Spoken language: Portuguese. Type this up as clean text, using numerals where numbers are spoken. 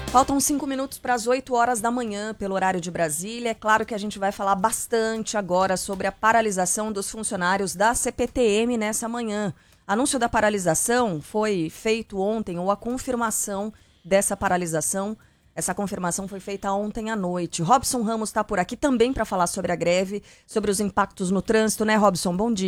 Faltam 5 minutos para as 8 horas da manhã, pelo horário de Brasília. É claro que a gente vai falar bastante agora sobre a paralisação dos funcionários da CPTM nessa manhã. Anúncio da paralisação foi feito ontem, ou a confirmação dessa paralisação. Essa confirmação foi feita ontem à noite. Robson Ramos está por aqui também para falar sobre a greve, sobre os impactos no trânsito, né, Robson? Bom dia.